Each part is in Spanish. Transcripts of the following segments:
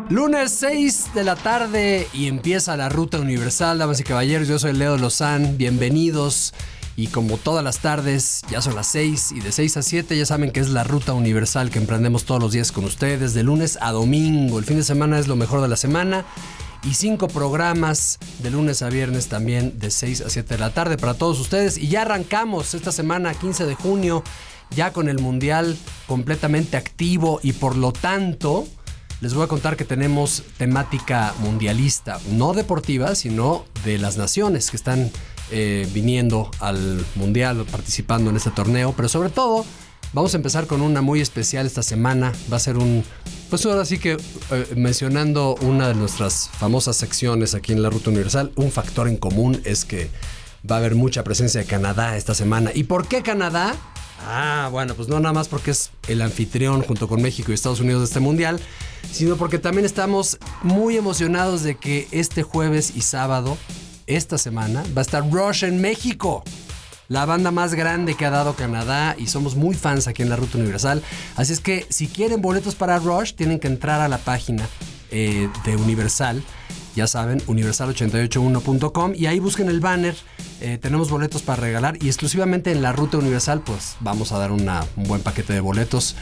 Lunes 6 de la tarde y empieza la Ruta Universal, damas y caballeros. Yo soy Leo Lozán, bienvenidos. Y como todas las tardes, ya son las 6 y de 6 a 7 ya saben que es la Ruta Universal que emprendemos todos los días con ustedes, de lunes a domingo. El fin de semana es lo mejor de la semana y 5 programas de lunes a viernes también de 6 a 7 de la tarde para todos ustedes. Y ya arrancamos esta semana, 15 de junio, ya con el Mundial completamente activo y por lo tanto les voy a contar que tenemos temática mundialista, no deportiva, sino de las naciones que están viniendo al Mundial, participando en este torneo. Pero sobre todo, vamos a empezar con una muy especial esta semana. Va a ser pues ahora sí que mencionando una de nuestras famosas secciones aquí en la Ruta Universal, un factor en común es que va a haber mucha presencia de Canadá esta semana. ¿Y por qué Canadá? Bueno, pues no nada más porque es el anfitrión junto con México y Estados Unidos de este mundial, sino porque también estamos muy emocionados de que este jueves y sábado, esta semana, va a estar Rush en México, la banda más grande que ha dado Canadá, y somos muy fans aquí en la Ruta Universal. Así es que si quieren boletos para Rush, tienen que entrar a la página de Universal. Ya saben, universal881.com, y ahí busquen el banner. Tenemos boletos para regalar y exclusivamente en la Ruta Universal pues vamos a dar un buen paquete de boletos.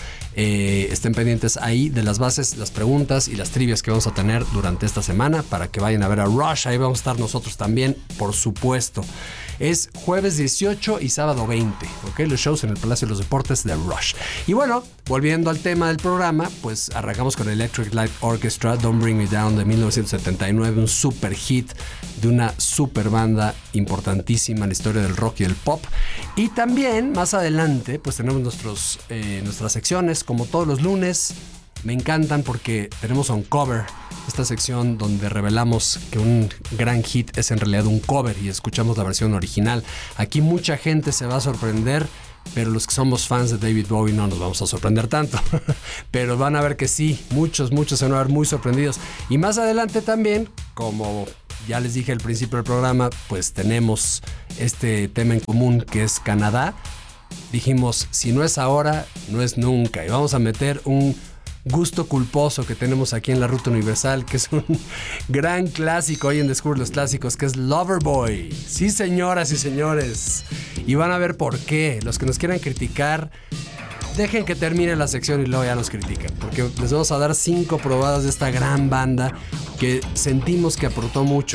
Estén pendientes ahí de las bases, las preguntas y las trivias que vamos a tener durante esta semana para que vayan a ver a Rush. Ahí vamos a estar nosotros también, por supuesto. Es jueves 18 y sábado 20, ¿ok? Los shows en el Palacio de los Deportes de Rush. Y bueno, volviendo al tema del programa, pues arrancamos con Electric Light Orchestra, Don't Bring Me Down, de 1979, un super hit de una super banda importantísima en la historia del rock y el pop. Y también más adelante pues tenemos nuestras secciones, como todos los lunes. Me encantan porque tenemos Uncover, esta sección donde revelamos que un gran hit es en realidad un cover y escuchamos la versión original. Aquí mucha gente se va a sorprender, pero los que somos fans de David Bowie no nos vamos a sorprender tanto. Pero van a ver que sí, muchos se van a ver muy sorprendidos. Y más adelante también, como ya les dije al principio del programa, pues tenemos este tema en común que es Canadá. Dijimos, si no es ahora, no es nunca. Y vamos a meter un gusto culposo que tenemos aquí en la Ruta Universal, que es un gran clásico hoy en Descubre los Clásicos, que es Loverboy. Sí, señoras y señores. Y van a ver por qué. Los que nos quieran criticar, dejen que termine la sección y luego ya nos critican, porque les vamos a dar 5 probadas de esta gran banda que sentimos que aportó mucho